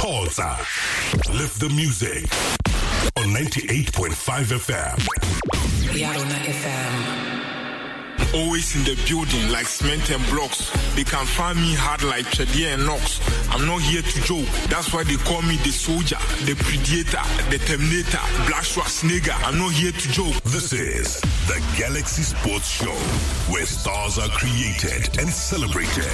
Khoza. Lift the music on 98.5 FM. Yarona FM. Always in the building like cement and blocks. They can find me hard like Chedia and Knox. I'm not here to joke. That's why they call me the soldier, the predator, the terminator, Black Schwarzenegger. I'm not here to joke. This is the Galaxy Sports Show, where stars are created and celebrated.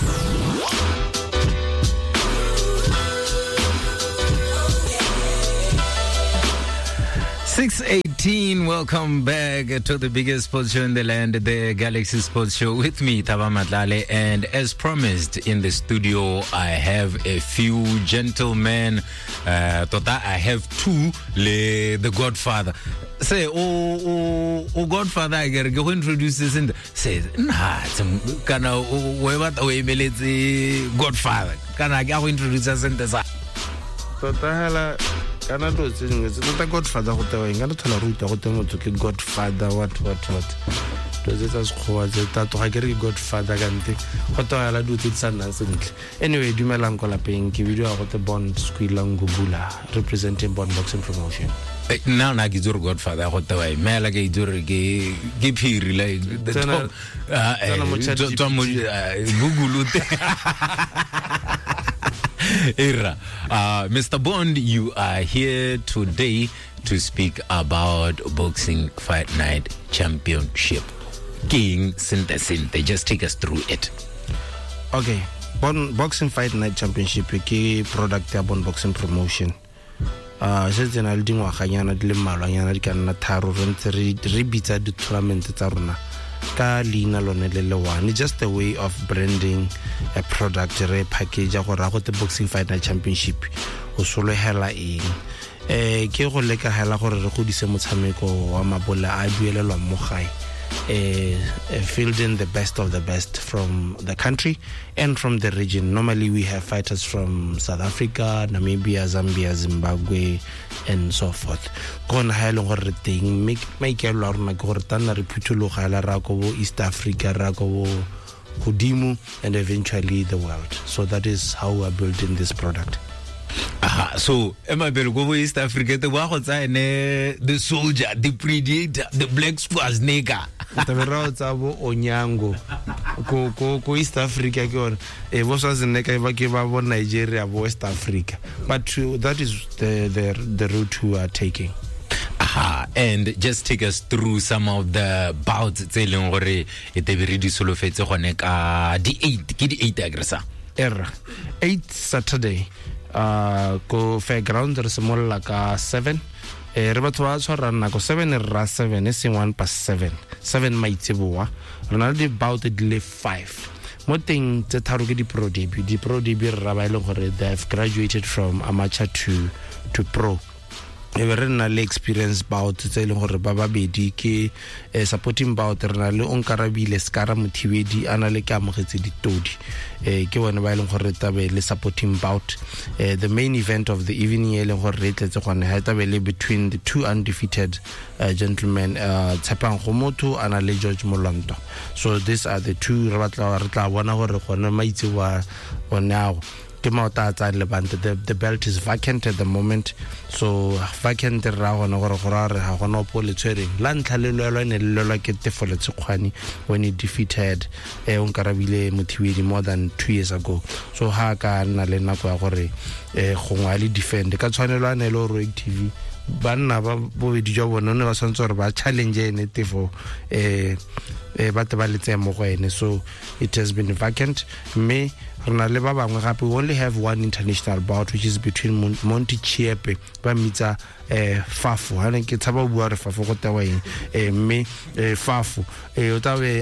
6:18, welcome back to the biggest sports show in the land, the Galaxy Sports Show, with me, Thaba Madlale, and as promised in the studio, I have a few gentlemen. Tota, I have two, the Godfather. Say, oh, Godfather, I get to introduce this and say, nah, kana we Godfather. Kana I introduce us in the Tota hala kana do tseng tota Godfather go tewa ngana thola ruta go teng motho ke Godfather what do tsa sekgowa tse tato ga ke re Godfather kante go tewa la do tsa nna sentle. Anyway, dumelang ko lapeng ke video go te Bond Squilang Gubula representing Bond Boxing Promotion. Now na ke Godfather go tewa mela ke ke phiri like the top Google Era. Mr. Bond, you are here today to speak about Boxing Fight Night Championship. King Sinte, just take us through it. Okay, Boxing Fight Night Championship ke product ya Bond Boxing Promotion. Se tsena le dingwaga nyana di le mmalwanyana di ka nna tharo re ntse re bitsa di tournament tsa rona ka lina lone le one. It's just a way of branding a product, re package go ra go the Boxing Fight Night Championship o solo hela eng ke go leka hela gore re go dise motshameko wa mabola a duelelwa mo gae fielding the best of the best from the country and from the region. Normally we have fighters from South Africa, Namibia, Zambia, Zimbabwe and so forth. Gona ha ile gore teng make a lot na gore tana re phuthuloga la ra go East Africa, ra go Kudimu, and eventually the world. So that is how we are building this product. So Emabel go East Africa, the soldier, the predator, the Black Schwarzenegger. Taberautabo Onyango ko East Africa ke was Schwarzenegger ba ke ba Nigeria, West Africa. But that is the route we are taking. And just take us through some of the bouts tse leng gore e te be re di solofetse gone ka di 8 ke di 8 agresa era 8 Saturday ko fairground re semolla ka 7 re batho ba tshwarana ko 7 ra 7 e seng 1+7 maitseboa rena di bout di le 5 mo teng tse tharo ke di pro debut ra ba ile gore they have graduated from amateur to pro. Re na le experience bout tse le gore ba babedi ke supporting bout re na le Onkarabile Skara Mothibedi ana le ka mogetse ditodi ke bona ba ile gore tabe le supporting bout. The main event of the evening ile gore re tletse gone ha tabe le between the two undefeated gentlemen Tshepang Gomotho ana le George Molonto. So these are the two re tla bona gore gone maitse wa now. The belt is vacant at the moment, so vacant ra gona gore ha gona pole tshwering la ntla le lelwa ne ke tefole tshkhwani when he defeated Onkarabile Mothibedi more than 2 years ago. So ha ka nna le nako ya gore gongwa le defend ka tshwanelwa ne lo Royal TV banna ba bobedi jo bona ne ba santse gore ba challenge ne tefo batho ba letse mo go ene. So it has been vacant. We only have one international bout, which is between Monty Chiepe ba mitsa Fafu ha ne ke tsaba bua re Fafu go tewa me Fafu o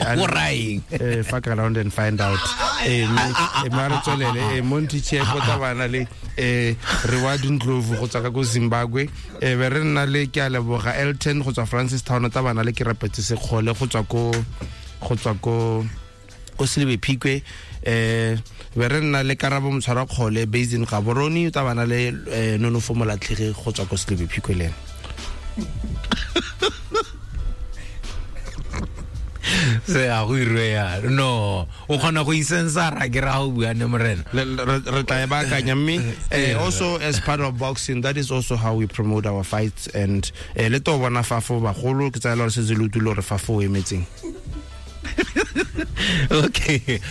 tawe fuck around and find out mara tsolele Monty Chiepe go tabana le Reward Ndlovu go tsaka go Zimbabwe be re nna le ke a leboga Elton go tswa Francis Town tabana le ke repetse se khole go tswa ko Silebe Phikwe be re nna le Karabo Mtshwara Khole based in Gaborone tabana le Nono Formula Tlhege go tswa ko Silebe Phikwe le Se a go irwe ya. No, o khona go isensara ke ra go bua ne morena. Re tla ba kanya me. Also as part of boxing, that is also how we promote our fights, and le to bona fafo ba golo ke tsala se zelutulo re fafo emetseng. Okay.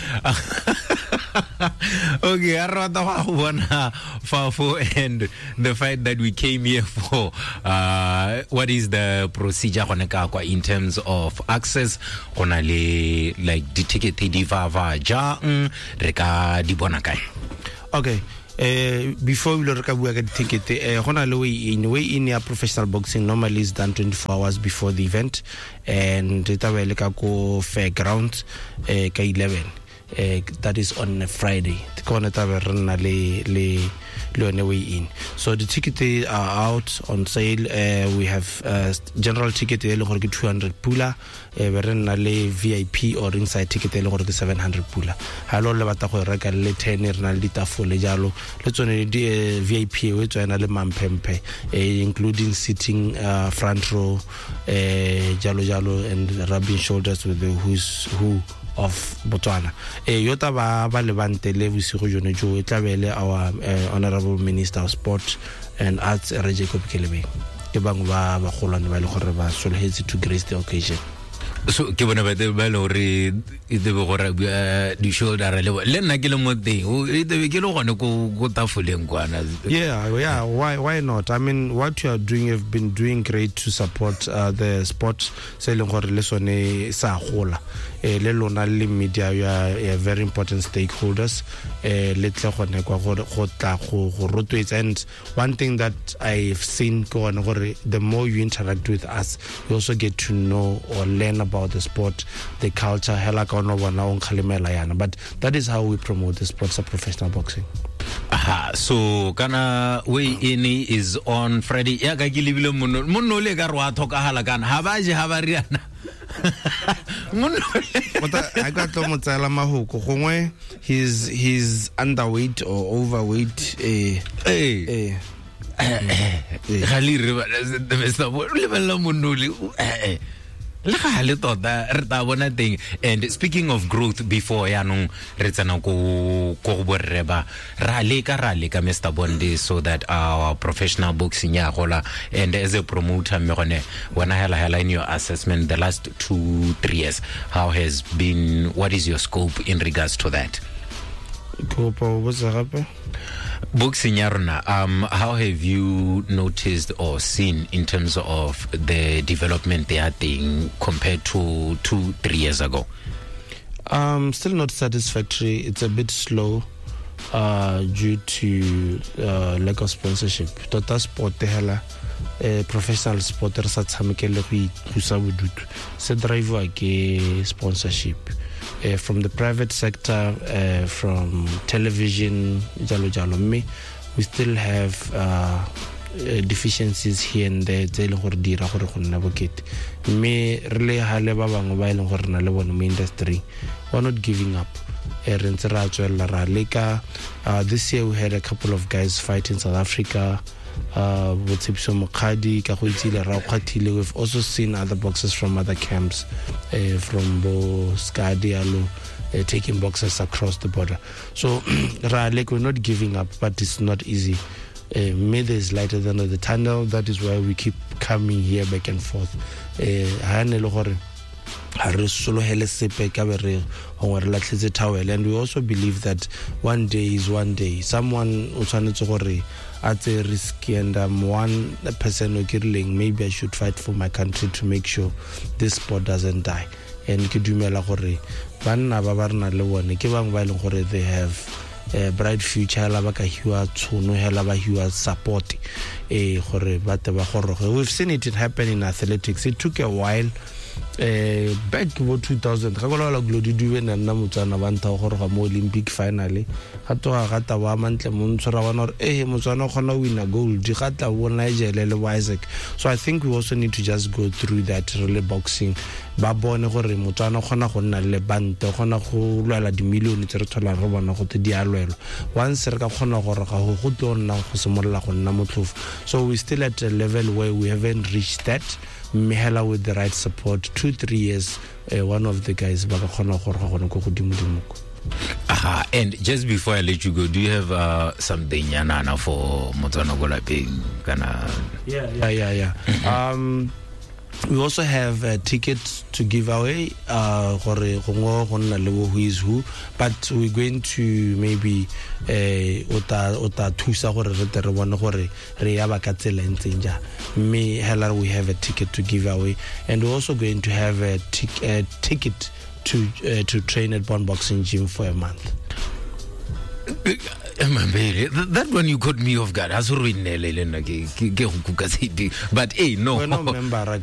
Okay, I rather want Fafo and the fact that we came here for. What is the procedure in terms of access? Like the ticket di va jang reka di bona kae? Okay. Before we look at the ticket, way in your professional boxing normally is done 24 hours before the event, and it will go fairground 11. That is on a Friday. Way in. So the tickets are out on sale. We have general ticket 200 pula, VIP or inside ticket 700 pula. Hello, le bata go reka le 10 rena le ditafole jalo. Le tsone di VIP we tsena le mampempe, including sitting front row, jalo and rubbing shoulders with the who's who of Botswana. Yota ba levante le bosigo jone jo e tlabele our honorable minister of sport and arts Jacob Kelebe. Ke bang ba golwane ba le gore ba solhetse to grace the occasion. So ke bona ba le re ite be gore di shoulder le nna ke le mo teng o ite be ke le gone go tafoleng kwana. Yeah, why not? I mean, what you are doing, you've been doing great to support the sport. Se le gore le sone sa gola le lona le media, you are very important stakeholders. Le tle gone kwa go tla go rotwetsa. And one thing that I've seen go gore the more you interact with us, you also get to know or learn about the sport, the culture, but that is how we promote the sports of professional boxing. So kana way in is on Friday. Ya ka ke lebile monno le ka rwa thokahala kana ha ba je ha ba riana. I got to motsala mahoko gongwe he's underweight or overweight. Khali re ba the best of le bella monno le thing. And speaking of growth, before yanong retsana ko borreba ra leka Mr. Bondi, so that our professional boxing ya gola. And as a promoter me gone when I hela in your assessment the last 2-3 years, how has been, what is your scope in regards to that? Boxing yarna, how have you noticed or seen in terms of the development they are doing compared to 2-3 years ago? Still not satisfactory. It's a bit slow due to lack of sponsorship. Tota sport hela professional sport sa tshamekele go ithusa bodutu se drive ke sponsorship. From the private sector, from television, jalo. We still have deficiencies here and there. Me really hale ba bangwe ba ile gore na le bona mo industry. We're not giving up. This year we had a couple of guys fight in South Africa. We've also seen other boxers from other camps, from Bo Skadialo, taking boxers across the border. So we're not giving up, but it's not easy. May there's light at the end of the tunnel. That is why we keep coming here back and forth. And we also believe that one day is one day. Someone at a risk, and one person maybe I should fight for my country to make sure this sport doesn't die. And they have a bright future, support. We've seen it happen in athletics. It took a while. Back in 2000 Olympic finally so I think we also need to just go through that really boxing ba bone gore motswana gona go nna le bante gona go lwela di million tse re thola re bona go te di alwelo once re ka gona gore ga go tlo nna go semolla go nna motlhofu so we still at a level where we haven't reached that mehela with the right support 2-3 years one of the guys ba ka gona gore ga gona go godimo dimoko. And just before I let you go, do you have something yanana for Motswana Golapeng? Yeah. We also have tickets to give away who is who, but we're going to maybe ota thusa gore re tere bona gore re ya ba ka tsela ntseng ja me hela we have a ticket to give away and we're also going to have a ticket to train at Bond Boxing Gym for a month. That one you caught me off guard. But hey, no. We're not member.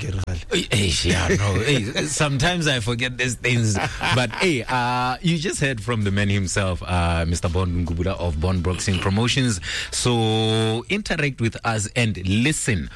Sometimes I forget these things. But hey, you just heard from the man himself, Mr. Bond Ngubula of Bond Boxing Promotions. So interact with us and listen.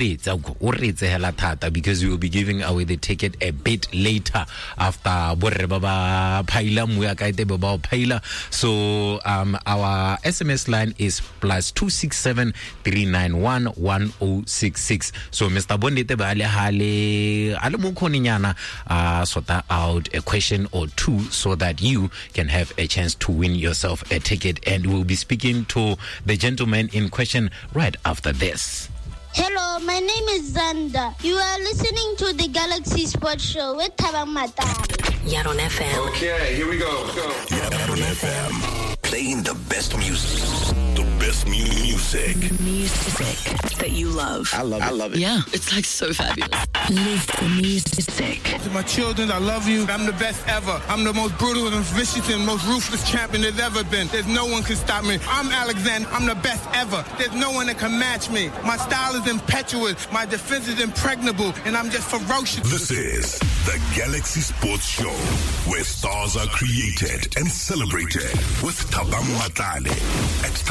Because we will be giving away the ticket a bit later after Borrebaba Paila. So our SMS line is +267 391 1066. So Mr. Bondete Bale Hale Alamukoninyana sort out a question or two so that you can have a chance to win yourself a ticket, and we'll be speaking to the gentleman in question right after this. Hello, my name is Zanda. You are listening to the Galaxy Sports Show with Thabang Matale. Yaron FM. Okay, here we go. Yaron FM. Playing the best music. The best music. Music that you love. I love it. Yeah, it's like so fabulous. Live the music. To my children, I love you. I'm the best ever. I'm the most brutal and vicious and most ruthless champion there's ever been. There's no one can stop me. I'm Alexander. I'm the best ever. There's no one that can match me. My style is impetuous. My defense is impregnable. And I'm just ferocious. This is the Galaxy Sports Show, where stars are created and celebrated with Thabang Matale at